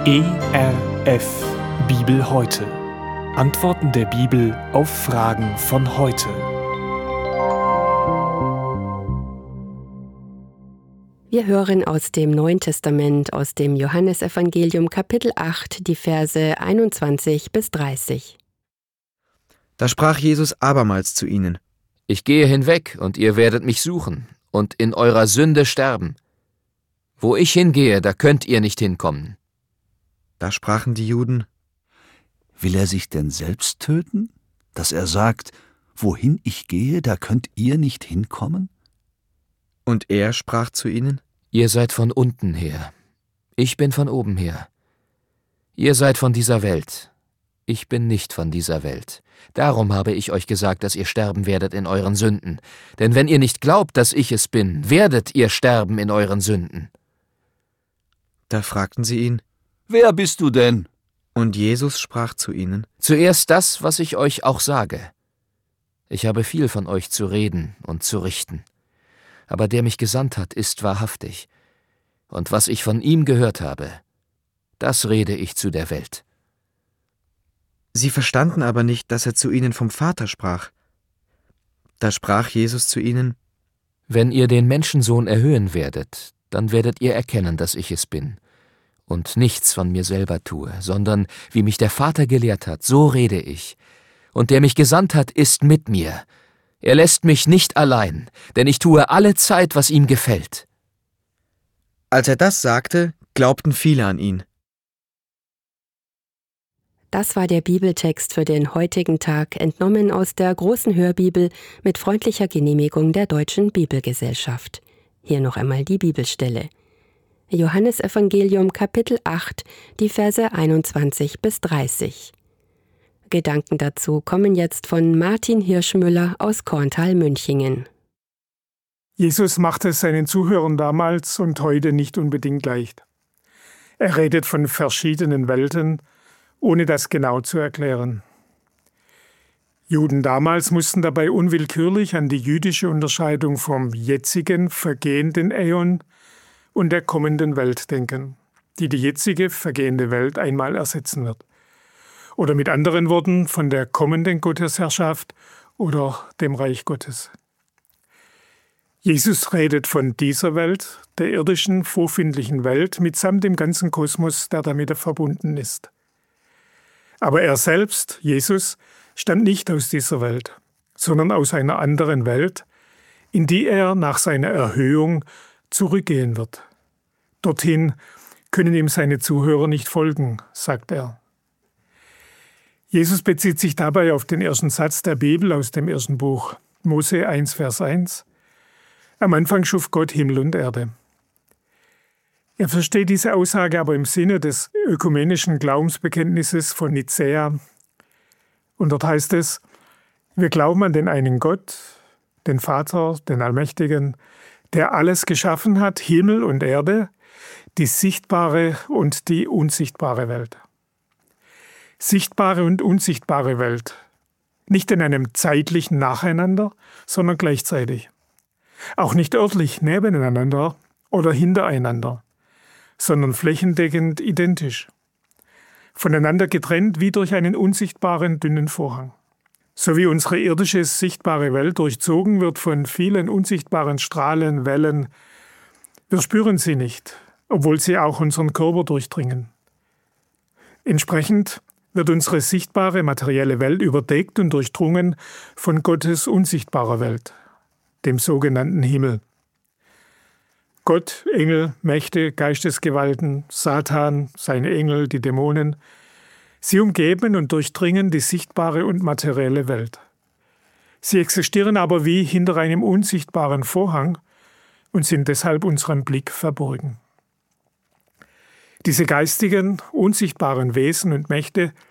ERF Bibel heute. Antworten der Bibel auf Fragen von heute. Wir hören aus dem Neuen Testament, aus dem Johannesevangelium Kapitel 8, die Verse 21 bis 30. Da sprach Jesus abermals zu ihnen: Ich gehe hinweg, und ihr werdet mich suchen, und in eurer Sünde sterben. Wo ich hingehe, da könnt ihr nicht hinkommen. Da sprachen die Juden: Will er sich denn selbst töten, dass er sagt, wohin ich gehe, da könnt ihr nicht hinkommen? Und er sprach zu ihnen: Ihr seid von unten her, ich bin von oben her. Ihr seid von dieser Welt, ich bin nicht von dieser Welt. Darum habe ich euch gesagt, dass ihr sterben werdet in euren Sünden. Denn wenn ihr nicht glaubt, dass ich es bin, werdet ihr sterben in euren Sünden. Da fragten sie ihn: Wer bist du denn? Und Jesus sprach zu ihnen: Zuerst das, was ich euch auch sage. Ich habe viel von euch zu reden und zu richten. Aber der mich gesandt hat, ist wahrhaftig. Und was ich von ihm gehört habe, das rede ich zu der Welt. Sie verstanden aber nicht, dass er zu ihnen vom Vater sprach. Da sprach Jesus zu ihnen: Wenn ihr den Menschensohn erhöhen werdet, dann werdet ihr erkennen, dass ich es bin und nichts von mir selber tue, sondern wie mich der Vater gelehrt hat, so rede ich. Und der mich gesandt hat, ist mit mir. Er lässt mich nicht allein, denn ich tue alle Zeit, was ihm gefällt. Als er das sagte, glaubten viele an ihn. Das war der Bibeltext für den heutigen Tag, entnommen aus der großen Hörbibel mit freundlicher Genehmigung der Deutschen Bibelgesellschaft. Hier noch einmal die Bibelstelle. Johannesevangelium Kapitel 8, die Verse 21 bis 30. Gedanken dazu kommen jetzt von Martin Hirschmüller aus Korntal-Münchingen. Jesus macht es seinen Zuhörern damals und heute nicht unbedingt leicht. Er redet von verschiedenen Welten, ohne das genau zu erklären. Juden damals mussten dabei unwillkürlich an die jüdische Unterscheidung vom jetzigen, vergehenden Äon und der kommenden Welt denken, die jetzige, vergehende Welt einmal ersetzen wird. Oder mit anderen Worten von der kommenden Gottesherrschaft oder dem Reich Gottes. Jesus redet von dieser Welt, der irdischen, vorfindlichen Welt, mitsamt dem ganzen Kosmos, der damit verbunden ist. Aber er selbst, Jesus, stammt nicht aus dieser Welt, sondern aus einer anderen Welt, in die er nach seiner Erhöhung zurückgehen wird. Dorthin können ihm seine Zuhörer nicht folgen, sagt er. Jesus bezieht sich dabei auf den ersten Satz der Bibel aus dem ersten Buch, Mose 1, Vers 1. Am Anfang schuf Gott Himmel und Erde. Er versteht diese Aussage aber im Sinne des ökumenischen Glaubensbekenntnisses von Nicäa. Und dort heißt es: Wir glauben an den einen Gott, den Vater, den Allmächtigen, der alles geschaffen hat, Himmel und Erde, die sichtbare und die unsichtbare Welt. Sichtbare und unsichtbare Welt. Nicht in einem zeitlichen Nacheinander, sondern gleichzeitig. Auch nicht örtlich nebeneinander oder hintereinander, sondern flächendeckend identisch. Voneinander getrennt wie durch einen unsichtbaren, dünnen Vorhang. So wie unsere irdische, sichtbare Welt durchzogen wird von vielen unsichtbaren Strahlen, Wellen, wir spüren sie nicht, obwohl sie auch unseren Körper durchdringen. Entsprechend wird unsere sichtbare, materielle Welt überdeckt und durchdrungen von Gottes unsichtbarer Welt, dem sogenannten Himmel. Gott, Engel, Mächte, Geistesgewalten, Satan, seine Engel, die Dämonen, sie umgeben und durchdringen die sichtbare und materielle Welt. Sie existieren aber wie hinter einem unsichtbaren Vorhang und sind deshalb unserem Blick verborgen. Diese geistigen, unsichtbaren Wesen und Mächte